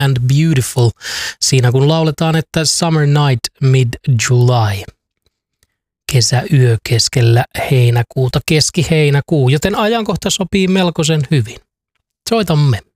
and Beautiful. Siinä kun lauletaan, että Summer Night Mid-July. Kesäyö keskellä heinäkuuta, keski-heinäkuu, joten ajankohta sopii melkoisen hyvin. Soitamme.